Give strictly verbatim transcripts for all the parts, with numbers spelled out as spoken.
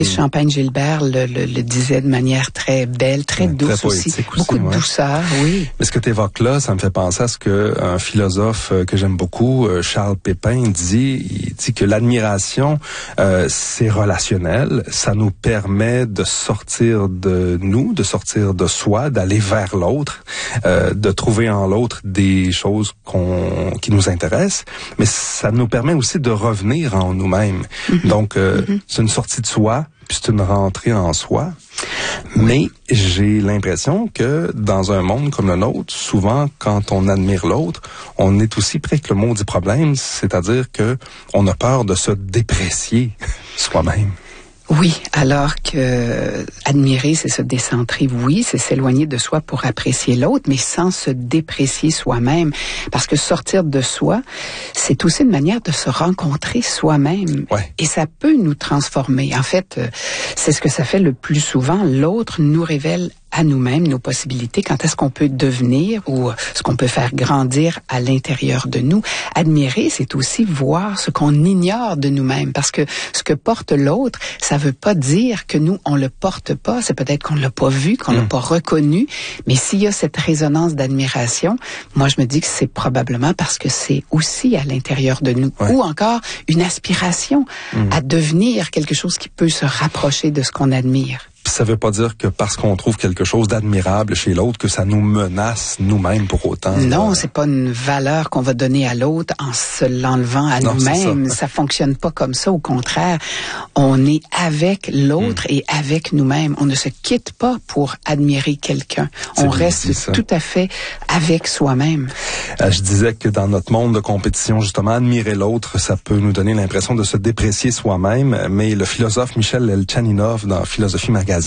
Champagne-Gilbert le, le, le disait de manière très belle, très ouais, douce très aussi. aussi. Beaucoup de ouais. douceur, oui. Mais ce que tu évoques là, ça me fait penser à ce qu'un philosophe que j'aime beaucoup, Charles Pépin, dit. Il dit que l'admiration, euh, c'est relationnel. Ça nous permet de sortir de nous, de sortir de soi, d'aller vers l'autre, euh, de trouver en l'autre des choses qu'on, qui nous intéressent. Mais ça nous permet aussi de revenir en nous-mêmes. Mm-hmm. Donc, euh, mm-hmm. c'est une sortie de soi, puis c'est une rentrée en soi. Mais j'ai l'impression que dans un monde comme le nôtre, souvent, quand on admire l'autre, on est aussi près que le mot du problème, c'est-à-dire que on a peur de se déprécier soi-même. Oui, alors que admirer, c'est se décentrer, oui, c'est s'éloigner de soi pour apprécier l'autre, mais sans se déprécier soi-même. Parce que sortir de soi, c'est aussi une manière de se rencontrer soi-même. Ouais. Et ça peut nous transformer. En fait, c'est ce que ça fait le plus souvent. L'autre nous révèle à nous-mêmes nos possibilités, quand est-ce qu'on peut devenir ou ce qu'on peut faire grandir à l'intérieur de nous. Admirer, c'est aussi voir ce qu'on ignore de nous-mêmes, parce que ce que porte l'autre, ça veut pas dire que nous, on le porte pas, c'est peut-être qu'on l'a pas vu, qu'on mmh. l'a pas reconnu, mais s'il y a cette résonance d'admiration, moi je me dis que c'est probablement parce que c'est aussi à l'intérieur de nous, ouais. ou encore une aspiration mmh. à devenir quelque chose qui peut se rapprocher de ce qu'on admire. Ça veut pas dire que parce qu'on trouve quelque chose d'admirable chez l'autre, que ça nous menace nous-mêmes pour autant. Non, c'est pas une valeur qu'on va donner à l'autre en se l'enlevant à non, nous-mêmes. Ça. ça fonctionne pas comme ça. Au contraire, on est avec l'autre mmh. et avec nous-mêmes. On ne se quitte pas pour admirer quelqu'un. C'est on reste dit, tout à fait avec soi-même. Euh, je disais que dans notre monde de compétition, justement, admirer l'autre, ça peut nous donner l'impression de se déprécier soi-même. Mais le philosophe Michel Elchaninov, dans Philosophie Magazine,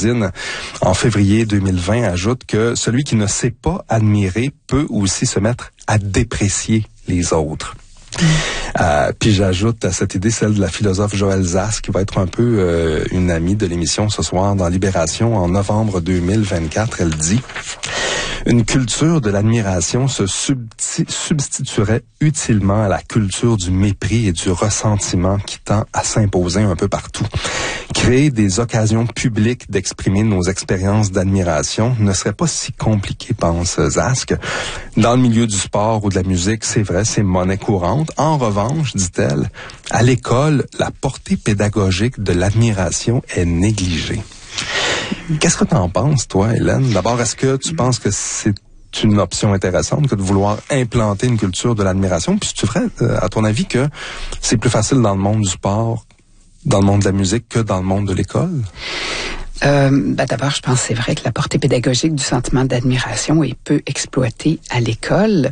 en février deux mille vingt, ajoute que celui qui ne sait pas admirer peut aussi se mettre à déprécier les autres. Mmh. Euh, puis j'ajoute à cette idée celle de la philosophe Joëlle Zask, qui va être un peu euh, une amie de l'émission ce soir dans Libération en novembre deux mille vingt-quatre. Elle dit: une culture de l'admiration se subti- substituerait utilement à la culture du mépris et du ressentiment qui tend à s'imposer un peu partout. Créer des occasions publiques d'exprimer nos expériences d'admiration ne serait pas si compliqué, pense Zask. Dans le milieu du sport ou de la musique, c'est vrai, c'est monnaie courante. En revanche, dit-elle, à l'école, la portée pédagogique de l'admiration est négligée. Qu'est-ce que tu en penses, toi, Hélène? D'abord, est-ce que tu penses que c'est une option intéressante que de vouloir implanter une culture de l'admiration? Puis tu ferais, à ton avis, que c'est plus facile dans le monde du sport, dans le monde de la musique, que dans le monde de l'école? Euh, ben d'abord, je pense que c'est vrai que la portée pédagogique du sentiment d'admiration est peu exploitée à l'école.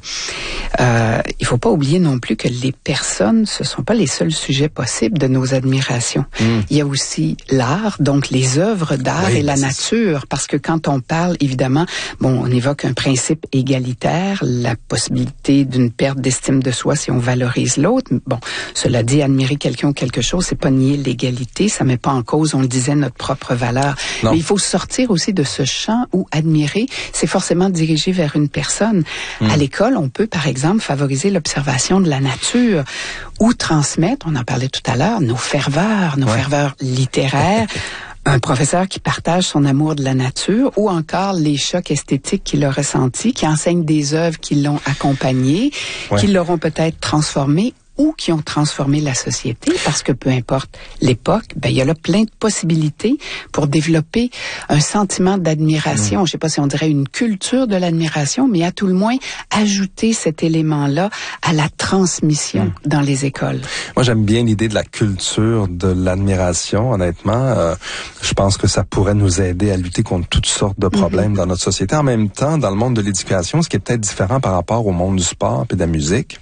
Euh, il faut pas oublier non plus que les personnes, ce sont pas les seuls sujets possibles de nos admirations. Mmh. Il y a aussi l'art, donc les œuvres d'art oui, et la nature, parce que quand on parle, évidemment, bon, on évoque un principe égalitaire, la possibilité d'une perte d'estime de soi si on valorise l'autre. Bon, cela dit, admirer quelqu'un ou quelque chose, c'est pas nier l'égalité, ça met pas en cause, on le disait, notre propre valeur. Non. Mais il faut sortir aussi de ce champ où admirer, c'est forcément dirigé vers une personne. Mmh. À l'école, on peut, par exemple, favoriser l'observation de la nature ou transmettre, on en parlait tout à l'heure, nos ferveurs, nos ouais. ferveurs littéraires. Un professeur qui partage son amour de la nature ou encore les chocs esthétiques qu'il a ressentis, qui enseigne des œuvres qui l'ont accompagné, ouais. qui l'auront peut-être transformé ou qui ont transformé la société, parce que peu importe l'époque, ben il y a là plein de possibilités pour développer un sentiment d'admiration. Mmh. Je sais pas si on dirait une culture de l'admiration, mais à tout le moins ajouter cet élément-là à la transmission mmh. dans les écoles. Moi, j'aime bien l'idée de la culture de l'admiration. Honnêtement, euh, je pense que ça pourrait nous aider à lutter contre toutes sortes de problèmes mmh. dans notre société. En même temps, dans le monde de l'éducation, ce qui est peut-être différent par rapport au monde du sport et de la musique,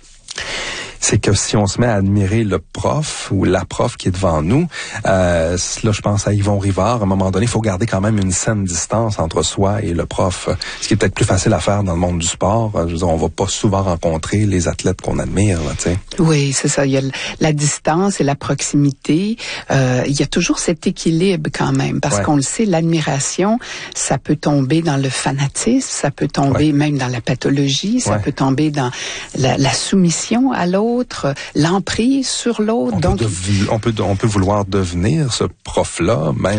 c'est que si on se met à admirer le prof ou la prof qui est devant nous, euh, là je pense à Yvon Rivard, à un moment donné, il faut garder quand même une saine distance entre soi et le prof, ce qui est peut-être plus facile à faire dans le monde du sport. Je veux dire, on va pas souvent rencontrer les athlètes qu'on admire, tu sais. Oui, c'est ça. Il y a la distance et la proximité. Euh, il y a toujours cet équilibre quand même, parce ouais. qu'on le sait, l'admiration, ça peut tomber dans le fanatisme, ça peut tomber ouais. même dans la pathologie, ça ouais. peut tomber dans la, la soumission à l'autre. l'autre, l'emprise sur l'autre. On, Donc, peut dev- on peut on peut vouloir devenir ce prof-là, même